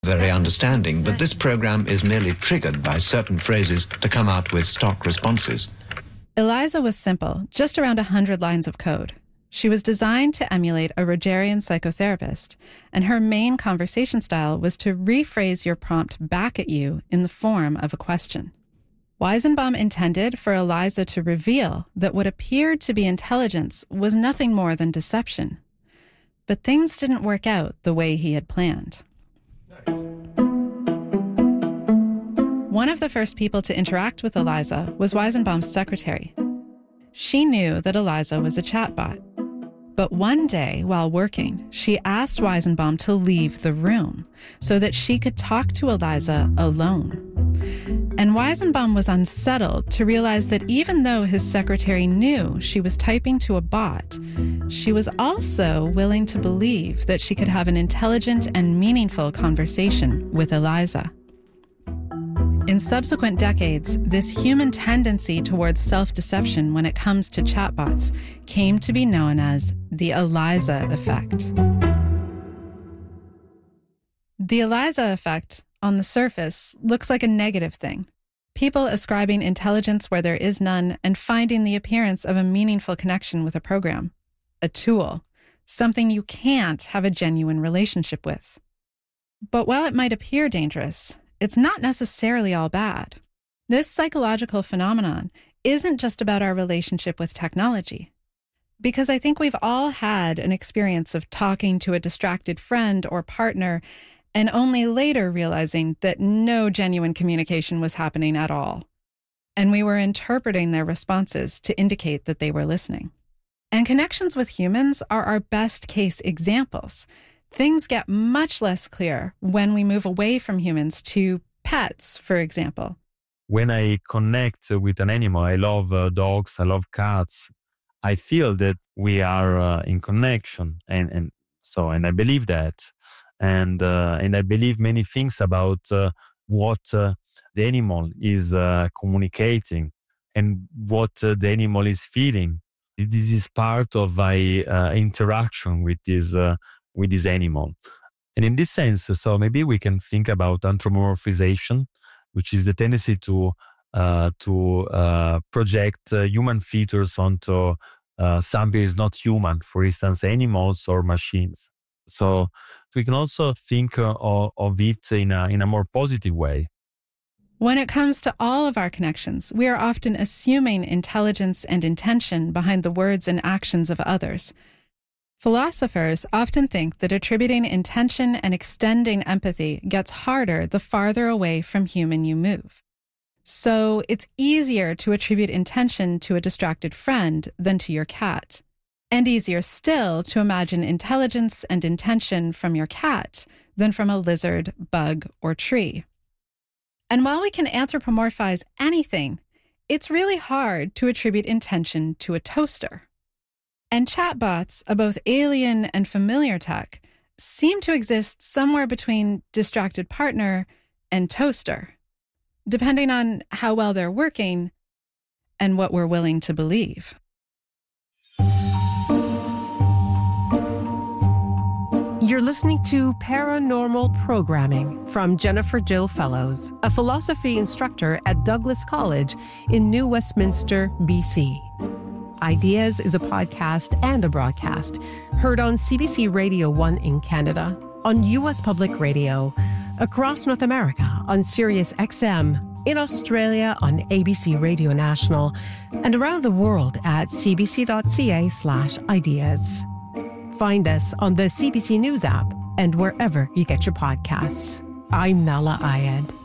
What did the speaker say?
very understanding, but this program is merely triggered by certain phrases to come out with stock responses. Eliza was simple, just around 100 lines of code. She was designed to emulate a Rogerian psychotherapist, and her main conversation style was to rephrase your prompt back at you in the form of a question. Weizenbaum intended for Eliza to reveal that what appeared to be intelligence was nothing more than deception. But things didn't work out the way he had planned. One of the first people to interact with Eliza was Weizenbaum's secretary. She knew that Eliza was a chatbot. But one day, while working, she asked Weizenbaum to leave the room so that she could talk to Eliza alone. And Weizenbaum was unsettled to realize that even though his secretary knew she was typing to a bot, she was also willing to believe that she could have an intelligent and meaningful conversation with Eliza. In subsequent decades, this human tendency towards self-deception when it comes to chatbots came to be known as the Eliza effect. The Eliza effect, on the surface, looks like a negative thing. People ascribing intelligence where there is none and finding the appearance of a meaningful connection with a program, a tool, something you can't have a genuine relationship with. But while it might appear dangerous, it's not necessarily all bad. This psychological phenomenon isn't just about our relationship with technology. Because I think we've all had an experience of talking to a distracted friend or partner and only later realizing that no genuine communication was happening at all. And we were interpreting their responses to indicate that they were listening. And connections with humans are our best case examples. Things get much less clear when we move away from humans to pets, for example. When I connect with an animal, I love dogs, I love cats. I feel that we are in connection, and I believe that, and I believe many things about what the animal is communicating and what the animal is feeling. This is part of my interaction with this animal. And in this sense, so maybe we can think about anthropomorphization, which is the tendency to project human features onto something is not human, for instance, animals or machines. So we can also think of it in a more positive way. When it comes to all of our connections, we are often assuming intelligence and intention behind the words and actions of others. Philosophers often think that attributing intention and extending empathy gets harder the farther away from human you move. So it's easier to attribute intention to a distracted friend than to your cat, and easier still to imagine intelligence and intention from your cat than from a lizard, bug, or tree. And while we can anthropomorphize anything, it's really hard to attribute intention to a toaster. And chatbots of both alien and familiar tech seem to exist somewhere between distracted partner and toaster, depending on how well they're working and what we're willing to believe. You're listening to Paranormal Programming from Jennifer Jill Fellows, a philosophy instructor at Douglas College in New Westminster, BC. Ideas is a podcast and a broadcast heard on CBC Radio 1 in Canada, on U.S. Public Radio, across North America on Sirius XM, in Australia on ABC Radio National, and around the world at cbc.ca/ideas. Find us on the CBC News app and wherever you get your podcasts. I'm Nahlah Ayed.